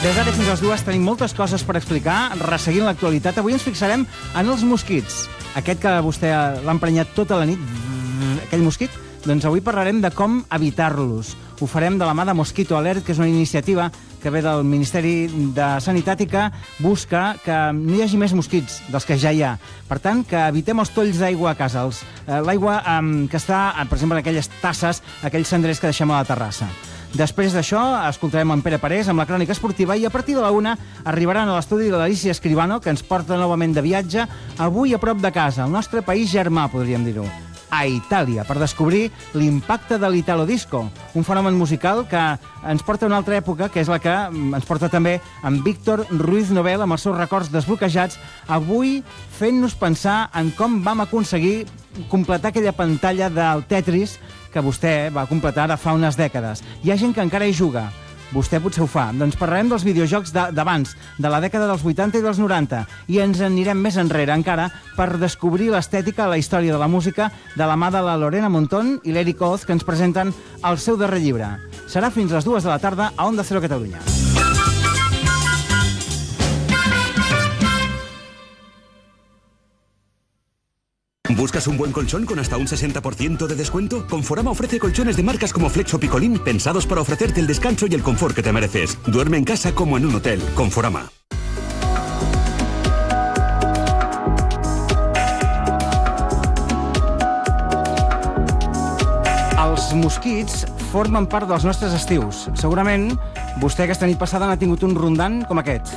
Des d'ara fins a les 2 tenim moltes coses per explicar, resseguint l'actualitat. Avui ens fixarem en els mosquits. Aquest que vostè l'ha emprenyat tota la nit, aquell mosquit, doncs avui parlarem de com evitar-los. Ho farem de la mà de Mosquito Alert, que és una iniciativa que ve del Ministeri de Sanitat i que busca que no hi hagi més mosquits dels que ja hi ha. Per tant, que evitem els tolls d'aigua a casa. L'aigua que està, per exemple, en aquelles tasses, aquells cendrers que deixem a la terrassa. Després d'això, escoltarem en Pere Parés amb la crònica esportiva i a partir de la 1 arribaran a l'estudi de l'Alicia Escribano, que ens porta novament de viatge, avui a prop de casa, el nostre país germà, podríem dir-ho, a Itàlia, per descobrir l'impacte de l'Italo Disco, un fenomen musical que ens porta a una altra època, que és la que ens porta també en Víctor Ruiz Novel, amb els seus records desbloquejats, avui fent-nos pensar en com vam aconseguir completar aquella pantalla del Tetris que vostè va completar ara fa unes dècades. Hi ha gent que encara hi juga. Vostè potser ho fa. Doncs parlarem dels videojocs d'abans, de la dècada dels 80 i dels 90, i ens anirem més enrere encara per descobrir l'estètica, la història de la música de la mà de la Lorena Montón i l'Eric Oz, que ens presenten el seu darrer llibre. Serà fins les 2 de la tarda a Onda Cero Catalunya. ¿Buscas un buen colchón con hasta un 60% de descuento? Conforama ofrece colchones de marcas como Flex o Picolín pensados para ofrecerte el descanso y el confort que te mereces. Duerme en casa como en un hotel. Conforama. Els mosquits formen part dels nostres estius. Segurament vostè aquesta nit passada n'ha tingut un rondant com aquest.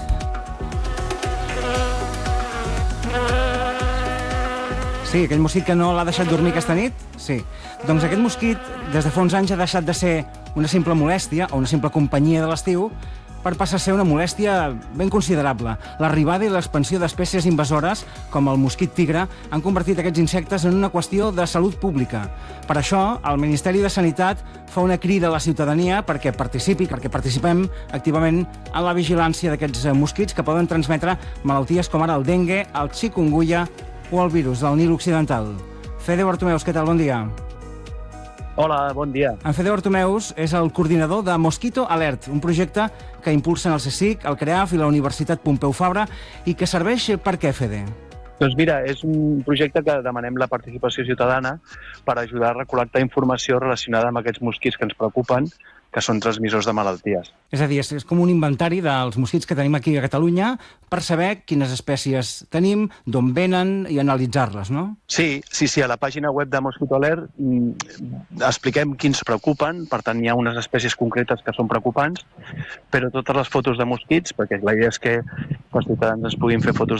Sí, aquell mosquit que no l'ha deixat dormir aquesta nit? Sí. Doncs aquest mosquit, des de fa uns anys, ha deixat de ser una simple molèstia o una simple companyia de l'estiu per passar a ser una molèstia ben considerable. L'arribada i l'expansió d'espècies invasores, com el mosquit tigre, han convertit aquests insectes en una qüestió de salut pública. Per això, el Ministeri de Sanitat fa una crida a la ciutadania perquè participem activament en la vigilància d'aquests mosquits que poden transmetre malalties com ara el dengue, el chikungunya o el virus del Nil Occidental. Fede Bartomeus, què tal? Bon dia. Hola, bon dia. En Fede Bartomeus és el coordinador de Mosquito Alert, un projecte que impulsen el CSIC, el CREAF i la Universitat Pompeu Fabra i que serveix per què, Fede? Doncs mira, és un projecte que demanem la participació ciutadana per ajudar a recol·lectar informació relacionada amb aquests mosquits que ens preocupen, que són transmissors de malalties. És a dir, és com un inventari dels mosquits que tenim aquí a Catalunya per saber quines espècies tenim, d'on venen i analitzar-les, no? Sí, a la pàgina web de Mosquito Alert expliquem quins preocupen, per tant hi ha unes espècies concretes que són preocupants, però totes les fotos de mosquits, perquè la idea és que els ciutadans ens puguin fer fotos